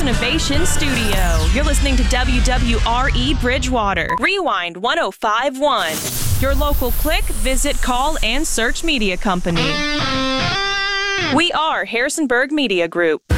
Innovation Studio. You're listening to WWRE Bridgewater. Rewind 105.1. Your local click, visit, call, and search media company. We are Harrisonburg Media Group.